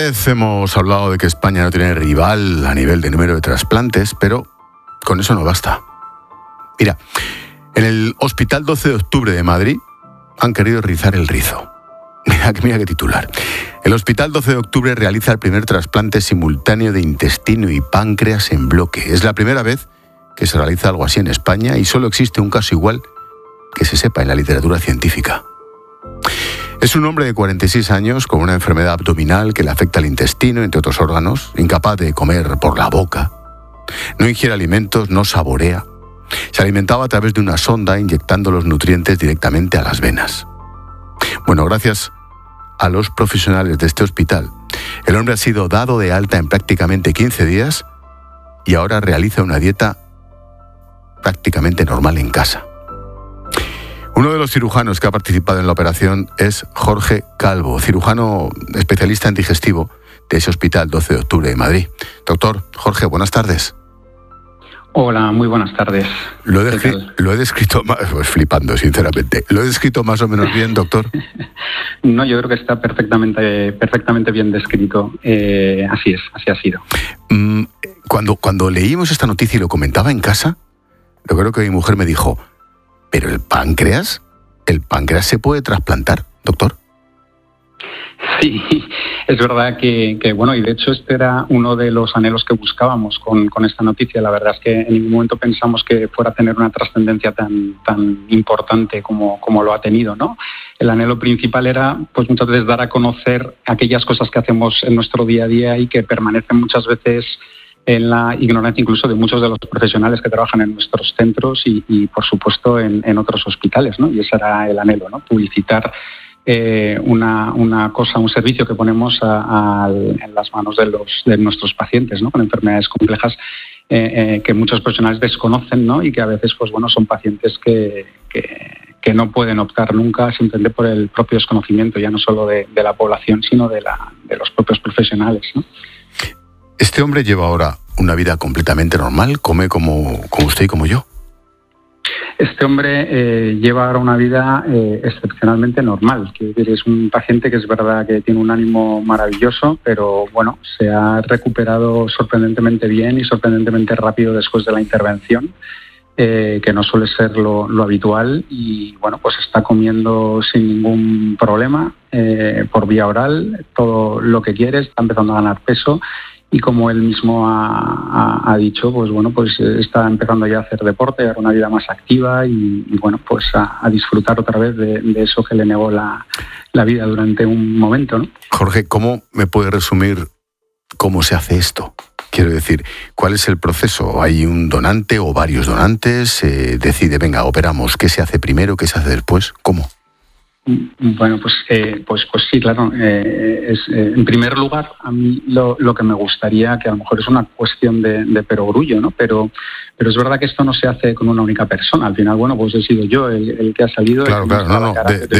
vez hemos hablado de que España no tiene rival a nivel de número de trasplantes, pero con eso no basta. Mira, en el Hospital 12 de Octubre de Madrid han querido rizar el rizo. Mira qué titular. El Hospital 12 de Octubre realiza el primer trasplante simultáneo de intestino y páncreas en bloque. Es la primera vez que se realiza algo así en España y solo existe un caso igual que se sepa en la literatura científica. Es un hombre de 46 años con una enfermedad abdominal que le afecta al intestino, entre otros órganos, incapaz de comer por la boca, no ingiere alimentos, no saborea. Se alimentaba a través de una sonda inyectando los nutrientes directamente a las venas. Bueno, gracias a los profesionales de este hospital, el hombre ha sido dado de alta en prácticamente 15 días y ahora realiza una dieta prácticamente normal en casa. Uno de los cirujanos que ha participado en la operación es Jorge Calvo, cirujano especialista en digestivo de ese Hospital 12 de Octubre de Madrid. Doctor Jorge, buenas tardes. Hola, muy buenas tardes. Lo he descrito pues flipando, sinceramente. ¿Lo he descrito más o menos bien, doctor? No, yo creo que está perfectamente bien descrito. Así ha sido. Cuando leímos esta noticia y lo comentaba en casa, yo creo que mi mujer me dijo, ¿pero el páncreas se puede trasplantar, doctor? Sí, es verdad que bueno, y de hecho este era uno de los anhelos que buscábamos con esta noticia. La verdad es que en ningún momento pensamos que fuera a tener una trascendencia tan importante como lo ha tenido, ¿no? El anhelo principal era, pues muchas veces, dar a conocer aquellas cosas que hacemos en nuestro día a día y que permanecen muchas veces en la ignorancia incluso de muchos de los profesionales que trabajan en nuestros centros y por supuesto en otros hospitales, ¿no? Y ese era el anhelo, ¿no? Publicitar un servicio que ponemos en las manos de nuestros pacientes, ¿no? Con enfermedades complejas que muchos profesionales desconocen, ¿no? Y que a veces, pues bueno, son pacientes que no pueden optar nunca simplemente por el propio desconocimiento, ya no solo de la población, sino de los propios profesionales, ¿no? Este hombre lleva ahora una vida completamente normal, come como usted y como yo. Este hombre lleva ahora una vida excepcionalmente normal. Es un paciente que es verdad que tiene un ánimo maravilloso, pero bueno, se ha recuperado sorprendentemente bien y sorprendentemente rápido después de la intervención, que no suele ser lo habitual, y bueno, pues está comiendo sin ningún problema por vía oral todo lo que quiere, está empezando a ganar peso. Y como él mismo ha dicho, pues bueno, pues está empezando ya a hacer deporte, a dar una vida más activa y bueno, pues a disfrutar otra vez de eso que le negó la vida durante un momento, ¿no? Jorge, ¿cómo me puede resumir cómo se hace esto? Quiero decir, ¿cuál es el proceso? ¿Hay un donante o varios donantes? Decide, venga, operamos. ¿Qué se hace primero? ¿Qué se hace después? ¿Cómo? Bueno, pues sí, claro. En primer lugar, a mí lo que me gustaría, que a lo mejor es una cuestión de perogrullo, ¿no? Pero es verdad que esto no se hace con una única persona. Al final, bueno, pues he sido yo el que ha salido. Claro, no.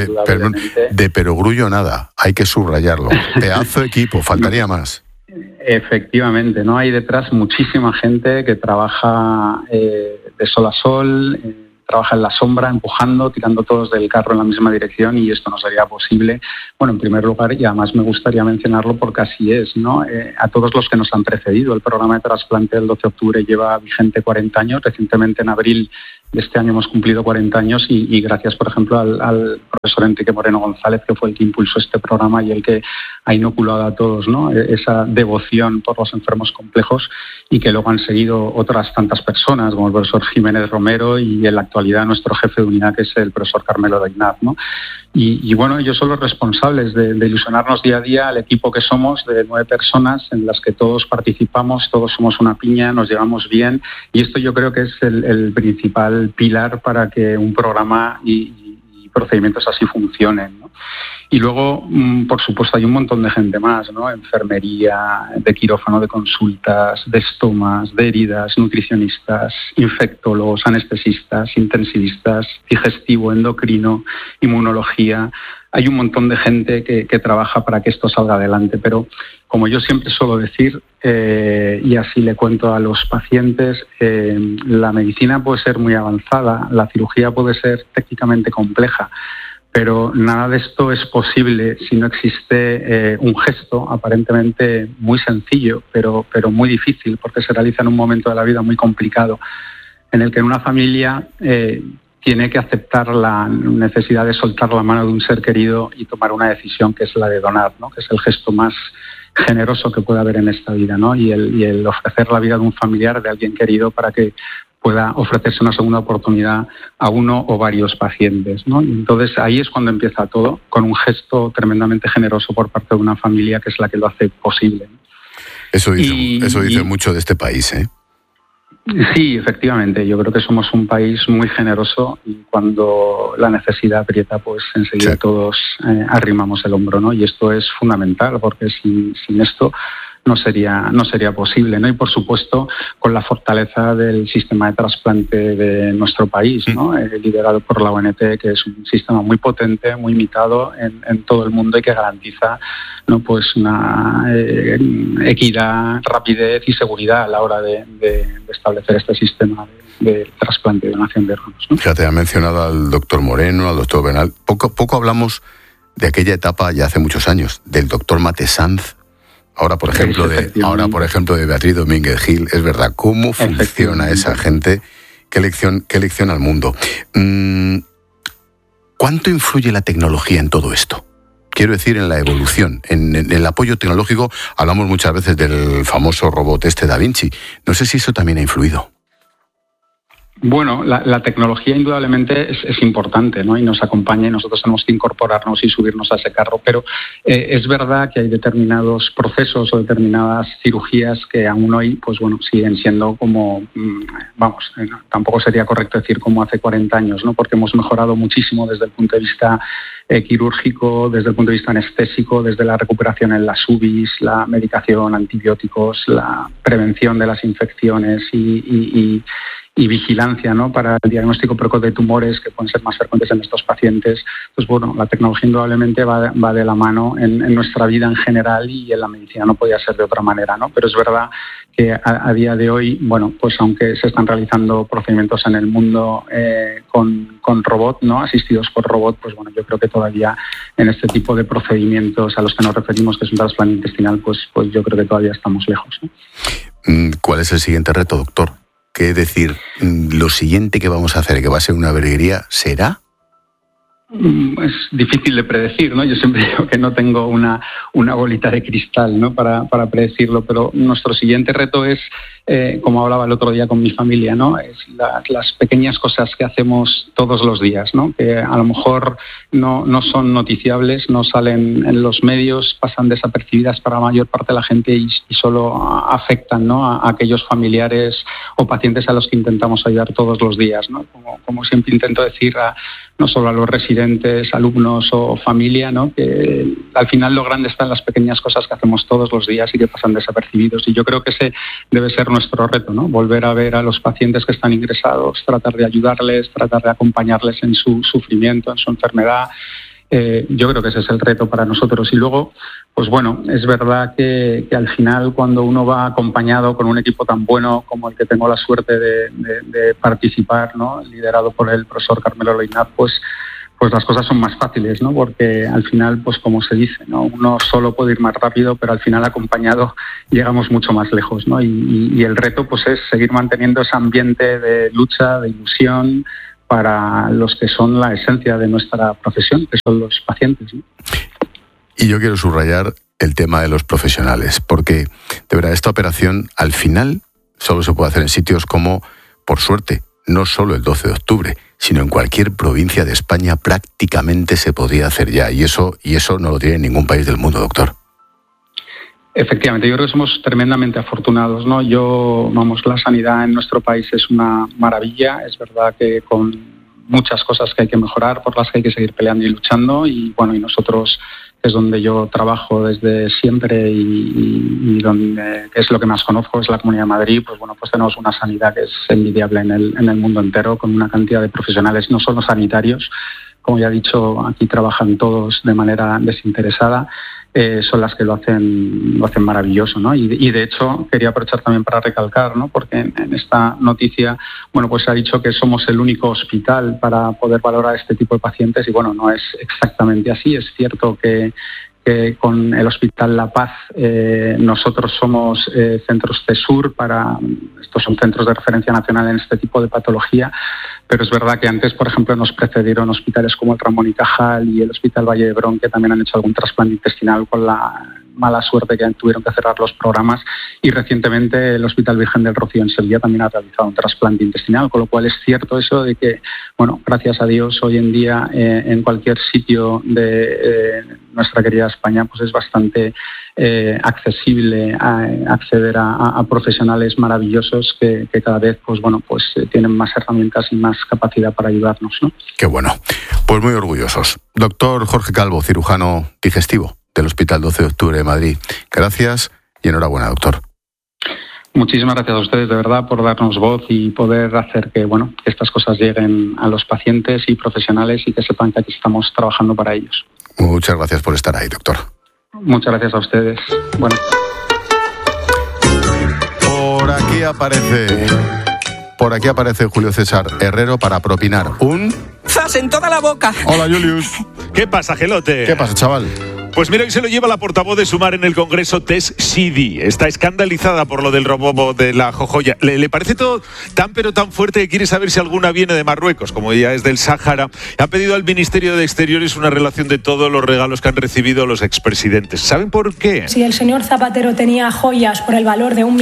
De perogrullo nada. Hay que subrayarlo. Pedazo de equipo, faltaría más. Efectivamente, ¿no? Hay detrás muchísima gente que trabaja de sol a sol, trabaja en la sombra, empujando, tirando todos del carro en la misma dirección, y esto no sería posible. Bueno, en primer lugar, y además me gustaría mencionarlo porque así es, ¿no? A todos los que nos han precedido. El programa de trasplante del 12 de octubre lleva vigente 40 años. Recientemente, en abril de este año, hemos cumplido 40 años y gracias, por ejemplo, al profesor Enrique Moreno González, que fue el que impulsó este programa y el que ha inoculado a todos, ¿no?, esa devoción por los enfermos complejos, y que luego han seguido otras tantas personas, como el profesor Jiménez Romero y en la actualidad nuestro jefe de unidad, que es el profesor Carmelo Doignat, ¿no? Y bueno, ellos son los responsables de ilusionarnos día a día al equipo que somos, de 9 personas en las que todos participamos, todos somos una piña, nos llevamos bien, y esto yo creo que es el principal pilar para que un programa y procedimientos así funcionen, ¿no? Y luego, por supuesto, hay un montón de gente más, ¿no? Enfermería, de quirófano, de consultas, de estomas, de heridas, nutricionistas, infectólogos, anestesistas, intensivistas, digestivo, endocrino, inmunología. Hay un montón de gente que trabaja para que esto salga adelante, pero como yo siempre suelo decir, y así le cuento a los pacientes, la medicina puede ser muy avanzada, la cirugía puede ser técnicamente compleja, Pero nada de esto es posible si no existe un gesto aparentemente muy sencillo, pero muy difícil, porque se realiza en un momento de la vida muy complicado, en el que en una familia tiene que aceptar la necesidad de soltar la mano de un ser querido y tomar una decisión que es la de donar, ¿no? Que es el gesto más generoso que puede haber en esta vida, ¿no? Y el ofrecer la vida de un familiar, de alguien querido, para que pueda ofrecerse una segunda oportunidad a uno o varios pacientes, ¿no? Y entonces ahí es cuando empieza todo, con un gesto tremendamente generoso por parte de una familia que es la que lo hace posible, ¿no? Eso dice mucho de este país, ¿eh? Sí, efectivamente. Yo creo que somos un país muy generoso y cuando la necesidad aprieta, pues enseguida todos arrimamos el hombro, ¿no? Y esto es fundamental, porque sin esto no sería posible, ¿no? Y por supuesto con la fortaleza del sistema de trasplante de nuestro país, ¿no? Liderado por la ONT, que es un sistema muy potente, muy imitado en todo el mundo y que garantiza, ¿no? Pues una equidad, rapidez y seguridad a la hora de establecer este sistema de trasplante y donación de órganos, ¿no? Fíjate, ha mencionado al doctor Moreno, al doctor Bernal. Poco hablamos de aquella etapa ya hace muchos años, del doctor Mate Sanz. Ahora, por ejemplo, de Beatriz Domínguez Gil. Es verdad, ¿cómo funciona esa gente? ¿Qué lección al mundo? ¿Cuánto influye la tecnología en todo esto? Quiero decir, en la evolución, en el apoyo tecnológico. Hablamos muchas veces del famoso robot Da Vinci. No sé si eso también ha influido. Bueno, la tecnología indudablemente es importante, ¿no? Y nos acompaña y nosotros tenemos que incorporarnos y subirnos a ese carro, pero es verdad que hay determinados procesos o determinadas cirugías que aún hoy, pues bueno, siguen siendo como, tampoco sería correcto decir como hace 40 años, ¿no? Porque hemos mejorado muchísimo desde el punto de vista quirúrgico, desde el punto de vista anestésico, desde la recuperación en las UBIs, la medicación, antibióticos, la prevención de las infecciones y vigilancia, ¿no? Para el diagnóstico precoz de tumores que pueden ser más frecuentes en estos pacientes. Pues bueno, la tecnología indudablemente va de la mano en nuestra vida en general y en la medicina no podía ser de otra manera, ¿no? Pero es verdad que a día de hoy, bueno, pues aunque se están realizando procedimientos en el mundo con robot, ¿no? Asistidos por robot, pues bueno, yo creo que todavía en este tipo de procedimientos a los que nos referimos, que es un trasplante intestinal, pues yo creo que todavía estamos lejos, ¿no? ¿Cuál es el siguiente reto, doctor? ¿Qué decir? ¿Lo siguiente que vamos a hacer, que va a ser una virguería, será? Es difícil de predecir, ¿no? Yo siempre digo que no tengo una bolita de cristal, ¿no? Para predecirlo, pero nuestro siguiente reto es, como hablaba el otro día con mi familia, ¿no? Es las pequeñas cosas que hacemos todos los días, ¿no? Que a lo mejor no son noticiables, no salen en los medios, pasan desapercibidas para la mayor parte de la gente y solo afectan, ¿no? A aquellos familiares o pacientes a los que intentamos ayudar todos los días, ¿no? Como siempre intento decir no solo a los residentes, alumnos o familia, ¿no? Que al final lo grande está en las pequeñas cosas que hacemos todos los días y que pasan desapercibidos. Y yo creo que ese debe ser nuestro reto, ¿no? Volver a ver a los pacientes que están ingresados, tratar de ayudarles, tratar de acompañarles en su sufrimiento, en su enfermedad. Yo creo que ese es el reto para nosotros. Y luego, pues bueno, es verdad que al final cuando uno va acompañado con un equipo tan bueno como el que tengo la suerte de participar, ¿no? Liderado por el profesor Carmelo Loinaz, pues las cosas son más fáciles, ¿no? Porque al final, pues como se dice, ¿no? Uno solo puede ir más rápido, pero al final acompañado llegamos mucho más lejos, ¿no? Y el reto pues es seguir manteniendo ese ambiente de lucha, de ilusión, para los que son la esencia de nuestra profesión, que son los pacientes, ¿no? Y yo quiero subrayar el tema de los profesionales, porque de verdad esta operación al final solo se puede hacer en sitios como, por suerte, no solo el 12 de octubre, sino en cualquier provincia de España prácticamente se podría hacer ya, y eso no lo tiene ningún país del mundo, doctor. Efectivamente, yo creo que somos tremendamente afortunados, ¿no? La sanidad en nuestro país es una maravilla, es verdad que con muchas cosas que hay que mejorar, por las que hay que seguir peleando y luchando, y bueno, y nosotros, que es donde yo trabajo desde siempre y donde que es lo que más conozco, es la Comunidad de Madrid, pues bueno, pues tenemos una sanidad que es envidiable en el mundo entero, con una cantidad de profesionales, no solo sanitarios, como ya he dicho, aquí trabajan todos de manera desinteresada, son las que lo hacen maravilloso, ¿no? Y de hecho quería aprovechar también para recalcar, ¿no? Porque en esta noticia, bueno, pues se ha dicho que somos el único hospital para poder valorar este tipo de pacientes y bueno, no es exactamente así. Es cierto que con el Hospital La Paz nosotros somos centros CESUR estos son centros de referencia nacional en este tipo de patología, pero es verdad que antes, por ejemplo, nos precedieron hospitales como el Ramón y Cajal y el Hospital Valle de Brón, que también han hecho algún trasplante intestinal con la mala suerte que tuvieron que cerrar los programas, y recientemente el Hospital Virgen del Rocío en Sevilla también ha realizado un trasplante intestinal, con lo cual es cierto eso de que, bueno, gracias a Dios hoy en día en cualquier sitio de nuestra querida España pues es bastante accesible a acceder a profesionales maravillosos que cada vez pues bueno pues tienen más herramientas y más capacidad para ayudarnos, ¿no? Qué bueno, pues muy orgullosos. Doctor Jorge Calvo, cirujano digestivo del Hospital 12 de Octubre de Madrid. Gracias y enhorabuena, doctor. Muchísimas gracias a ustedes, de verdad, por darnos voz y poder hacer que estas cosas lleguen a los pacientes y profesionales y que sepan que aquí estamos trabajando para ellos. Muchas gracias por estar ahí, doctor. Muchas gracias a ustedes. Bueno. Por aquí aparece Julio César Herrero para propinar un... ¡Zas en toda la boca! Hola, Julius. ¿Qué pasa, Gelote? ¿Qué pasa, chaval? Pues mira, hoy se lo lleva la portavoz de Sumar en el Congreso, Tess Sidi. Está escandalizada por lo del robo de la jojoya. Le parece todo tan pero tan fuerte que quiere saber si alguna viene de Marruecos, como ella es del Sáhara. Ha pedido al Ministerio de Exteriores una relación de todos los regalos que han recibido los expresidentes. ¿Saben por qué? Si el señor Zapatero tenía joyas por el valor de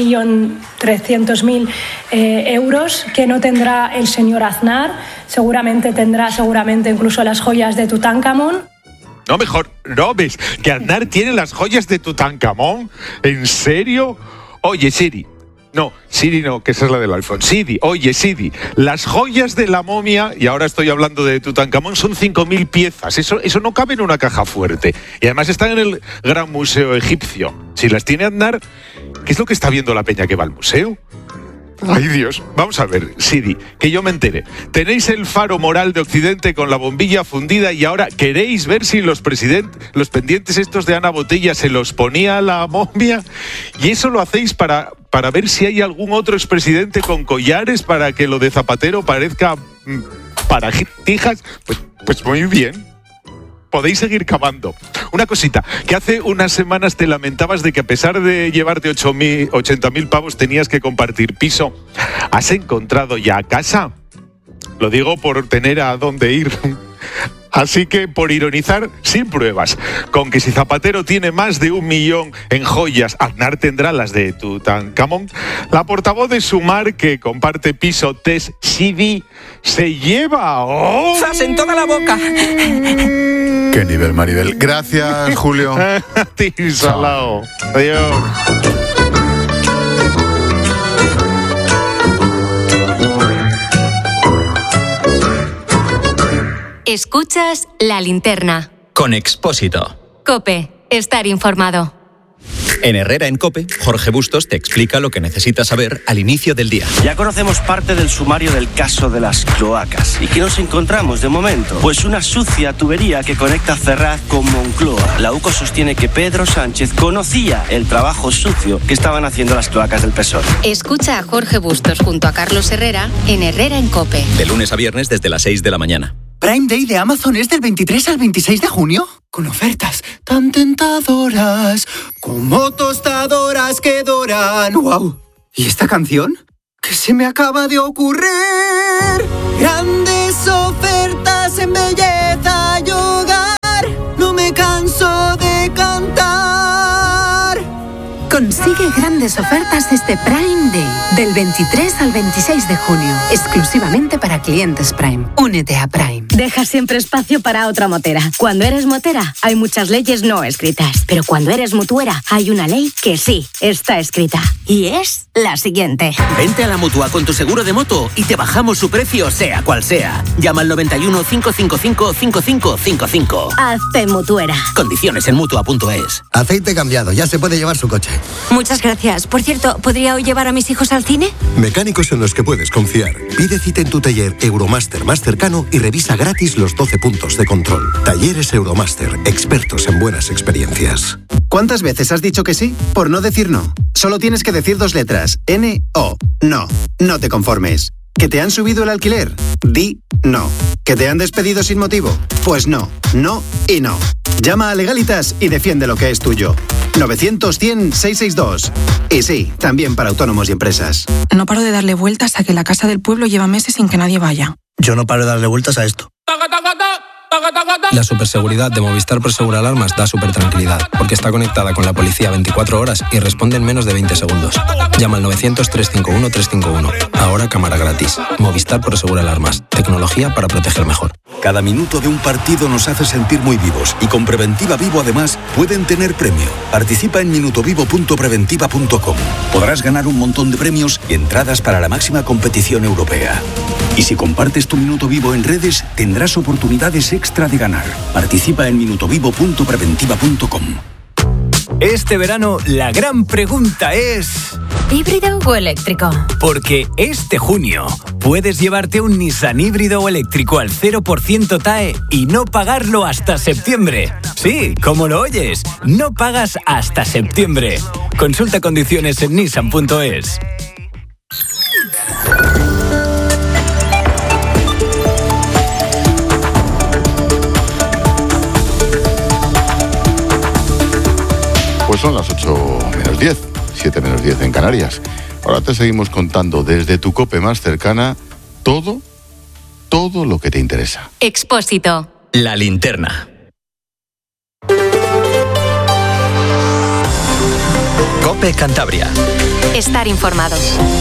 1.300.000 euros, ¿qué no tendrá el señor Aznar? Seguramente tendrá incluso las joyas de Tutankamón. No, mejor, no ves que Aznar tiene las joyas de Tutankamón. ¿En serio? Oye, Siri. No, Siri no, que esa es la del iPhone. Siri, oye, Siri, las joyas de la momia, y ahora estoy hablando de Tutankamón, son 5.000 piezas. Eso no cabe en una caja fuerte. Y además están en el Gran Museo Egipcio. Si las tiene Aznar, ¿qué es lo que está viendo la peña que va al museo? Ay, Dios. Vamos a ver, Siri, que yo me entere. Tenéis el faro moral de Occidente con la bombilla fundida y ahora queréis ver si los pendientes estos de Ana Botella se los ponía la momia, y eso lo hacéis para ver si hay algún otro expresidente con collares para que lo de Zapatero parezca paratijas. Pues muy bien. Podéis seguir cavando. Una cosita, que hace unas semanas te lamentabas de que a pesar de llevarte 80.000 pavos tenías que compartir piso. ¿Has encontrado ya casa? Lo digo por tener a dónde ir. Así que, por ironizar, sin pruebas, con que si Zapatero tiene más de 1 millón en joyas, Aznar tendrá las de Tutankamón, la portavoz de Sumar, que comparte piso, Tess Sidi, se lleva... ¡Oh! ¡Zas en toda la boca! ¡Qué nivel, Maribel! Gracias, Julio. A ti, salao. Adiós. Escuchas La Linterna. Con Expósito. COPE. Estar informado. En Herrera en COPE, Jorge Bustos te explica lo que necesitas saber al inicio del día. Ya conocemos parte del sumario del caso de las cloacas. ¿Y qué nos encontramos de momento? Pues una sucia tubería que conecta Ferraz con Moncloa. La UCO sostiene que Pedro Sánchez conocía el trabajo sucio que estaban haciendo las cloacas del PSOE. Escucha a Jorge Bustos junto a Carlos Herrera en Herrera en COPE. De lunes a viernes desde las 6 de la mañana. Prime Day de Amazon es del 23 al 26 de junio, con ofertas tan tentadoras como tostadoras que doran. ¡Wow! ¿Y esta canción? ¿Qué se me acaba de ocurrir? Grandes ofertas en belleza y hogar, no me canso de cantar. Consigue grandes ofertas este Prime Day, del 23 al 26 de junio, exclusivamente para clientes Prime. Únete a Prime. Deja siempre espacio para otra motera. Cuando eres motera, hay muchas leyes no escritas, pero cuando eres mutuera, hay una ley que sí está escrita. Y es la siguiente. Vente a la Mutua con tu seguro de moto y te bajamos su precio sea cual sea. Llama al 91 555 5555. Hazte mutuera. Condiciones en Mutua.es. Aceite cambiado, ya se puede llevar su coche. Muchas gracias. Por cierto, ¿podría hoy llevar a mis hijos al cine? Mecánicos en los que puedes confiar. Pide cita en tu taller Euromaster más cercano y revisa gratis gratis los 12 puntos de control. Talleres Euromaster, expertos en buenas experiencias. ¿Cuántas veces has dicho que sí por no decir no? Solo tienes que decir 2 letras. N-O. No. No te conformes. ¿Que te han subido el alquiler? Di no. ¿Que te han despedido sin motivo? Pues no. No y no. Llama a Legalitas y defiende lo que es tuyo. 900-100-662. Y sí, también para autónomos y empresas. No paro de darle vueltas a que la casa del pueblo lleva meses sin que nadie vaya. Yo no paro de darle vueltas a esto. La superseguridad de Movistar Prosegur Alarmas da supertranquilidad, porque está conectada con la policía 24 horas y responde en menos de 20 segundos. Llama al 900-351-351. Ahora cámara gratis. Movistar Prosegur Alarmas. Tecnología para proteger mejor. Cada minuto de un partido nos hace sentir muy vivos y con Preventiva Vivo además pueden tener premio. Participa en minutovivo.preventiva.com. Podrás ganar un montón de premios y entradas para la máxima competición europea. Y si compartes tu Minuto Vivo en redes, tendrás oportunidades extra de ganar. Participa en minutovivo.preventiva.com. Este verano la gran pregunta es... ¿híbrido o eléctrico? Porque este junio puedes llevarte un Nissan híbrido o eléctrico al 0% TAE y no pagarlo hasta septiembre. Sí, como lo oyes, no pagas hasta septiembre. Consulta condiciones en nissan.es. Pues son las 8 menos 10, 7 menos 10 en Canarias. Ahora te seguimos contando desde tu COPE más cercana todo lo que te interesa. Expósito. La linterna. COPE Cantabria. Estar informado.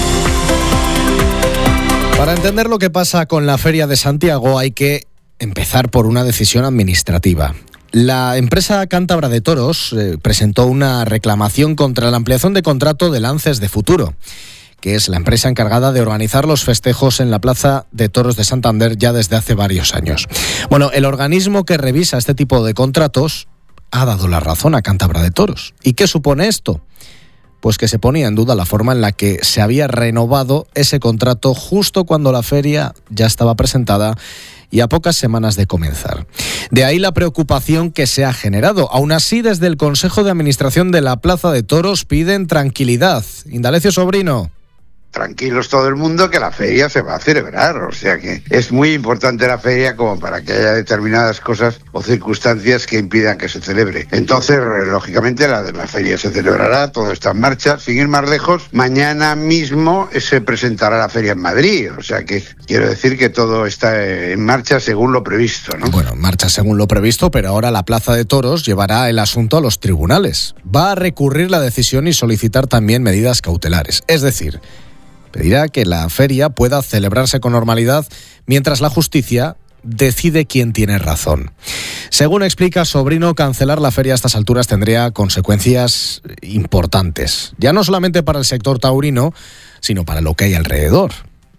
Para entender lo que pasa con la Feria de Santiago hay que empezar por una decisión administrativa. La empresa cántabra de toros presentó una reclamación contra la ampliación de contrato de Lances de Futuro, que es la empresa encargada de organizar los festejos en la Plaza de Toros de Santander ya desde hace varios años. Bueno, el organismo que revisa este tipo de contratos ha dado la razón a Cántabra de Toros. ¿Y qué supone esto? Pues que se ponía en duda la forma en la que se había renovado ese contrato justo cuando la feria ya estaba presentada y a pocas semanas de comenzar. De ahí la preocupación que se ha generado. Aún así, desde el Consejo de Administración de la Plaza de Toros piden tranquilidad. Indalecio Sobrino. Tranquilos todo el mundo, que la feria se va a celebrar, o sea que es muy importante la feria como para que haya determinadas cosas o circunstancias que impidan que se celebre. Entonces, lógicamente, la feria se celebrará, todo está en marcha. Sin ir más lejos, mañana mismo se presentará la feria en Madrid, o sea que quiero decir que todo está en marcha según lo previsto, ¿no? Bueno, en marcha según lo previsto, pero ahora la Plaza de Toros llevará el asunto a los tribunales. Va a recurrir la decisión y solicitar también medidas cautelares, es decir, pedirá que la feria pueda celebrarse con normalidad mientras la justicia decide quién tiene razón. Según explica Sobrino, cancelar la feria a estas alturas tendría consecuencias importantes, ya no solamente para el sector taurino, sino para lo que hay alrededor.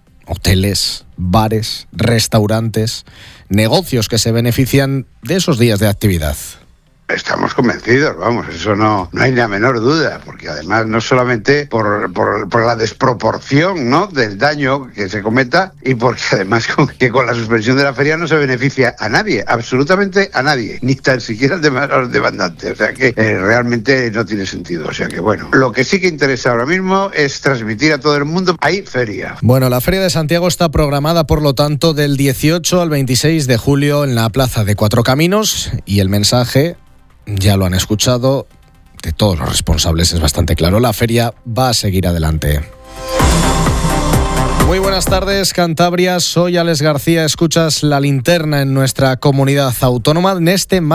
Hoteles, bares, restaurantes, negocios que se benefician de esos días de actividad. Estamos convencidos, vamos, eso no hay ni la menor duda, porque además no solamente por la desproporción, ¿no?, del daño que se cometa, y porque además que con la suspensión de la feria no se beneficia a nadie, absolutamente a nadie, ni tan siquiera a los demandantes, o sea que realmente no tiene sentido, o sea que bueno, lo que sí que interesa ahora mismo es transmitir a todo el mundo, hay feria. Bueno, la Feria de Santiago está programada, por lo tanto, del 18 al 26 de julio en la Plaza de Cuatro Caminos, y el mensaje, ya lo han escuchado, de todos los responsables es bastante claro. La feria va a seguir adelante. Muy buenas tardes, Cantabria. Soy Alex García. Escuchas La Linterna en nuestra comunidad autónoma en este